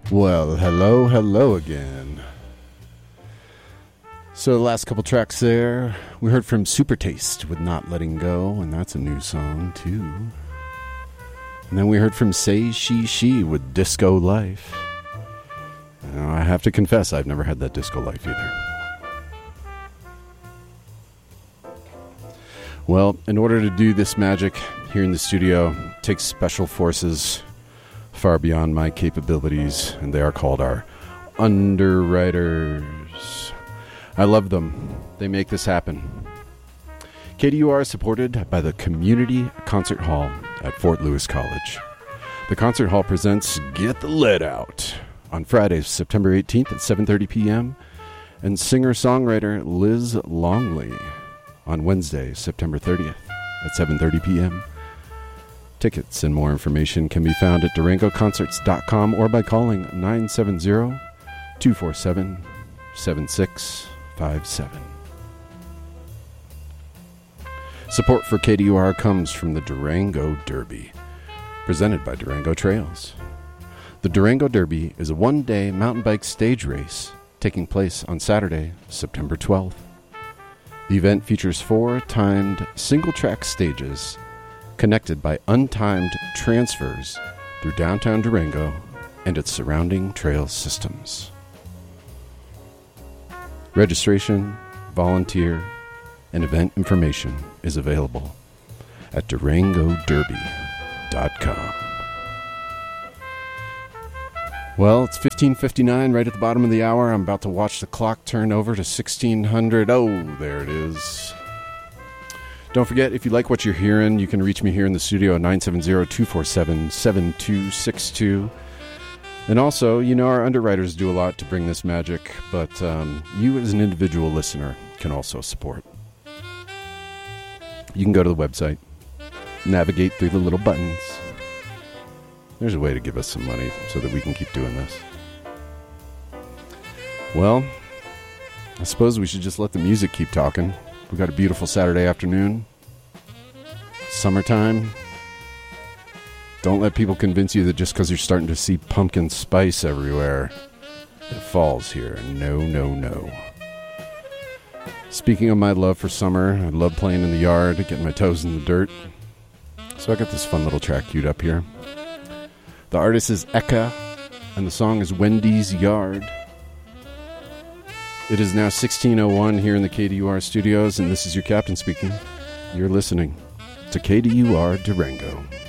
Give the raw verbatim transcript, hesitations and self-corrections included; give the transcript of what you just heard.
Well, hello, hello again. So the last couple tracks there, we heard from Super Taste with Not Letting Go, and that's a new song too. And then we heard from Say She She with Disco Life. Now, I have to confess, I've never had that Disco Life either. Well, in order to do this magic here in the studio, it takes special forces far beyond my capabilities, and they are called our underwriters. I love them. They make this happen. K D U R is supported by the Community Concert Hall at Fort Lewis College. The concert hall presents Get the Lead Out on Friday, September eighteenth at seven thirty p.m. and singer-songwriter Liz Longley on Wednesday, September thirtieth at seven thirty p.m. Tickets and more information can be found at durango concerts dot com or by calling nine seven zero, two four seven, seven six five seven. Support for K D U R comes from the Durango Derby, presented by Durango Trails. The Durango Derby is a one-day mountain bike stage race taking place on Saturday, September twelfth. The event features four timed single-track stages connected by untimed transfers through downtown Durango and its surrounding trail systems. Registration, volunteer, and event information is available at durango derby dot com. Well, it's fifteen fifty-nine, right at the bottom of the hour. I'm about to watch the clock turn over to sixteen hundred. Oh, there it is. Don't forget, if you like what you're hearing, you can reach me here in the studio at nine seven zero, two four seven, seven two six two. And also, you know, our underwriters do a lot to bring this magic, but um, you as an individual listener can also support. You can go to the website, navigate through the little buttons. There's a way to give us some money so that we can keep doing this. Well, I suppose we should just let the music keep talking. We got a beautiful Saturday afternoon. Summertime. Don't let people convince you that just because you're starting to see pumpkin spice everywhere, it falls here. No, no, no. Speaking of my love for summer, I love playing in the yard, getting my toes in the dirt. So I got this fun little track queued up here. The artist is Eka, and the song is Wendy's Yard. It is now sixteen oh one here in the K D U R studios, and this is your captain speaking. You're listening to K D U R Durango.